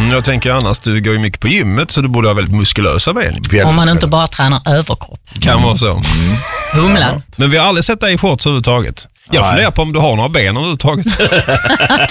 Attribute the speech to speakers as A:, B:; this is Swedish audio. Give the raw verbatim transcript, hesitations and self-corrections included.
A: Mm, jag tänker annars, du går ju mycket på gymmet så du borde ha väldigt muskulösa ben.
B: Om man inte bara tränar överkropp.
A: Kan mm. vara så. Mm.
B: Humlan.
A: Men vi har aldrig sett dig i shorts överhuvudtaget. Jag funderar på om du har några ben överhuvudtaget.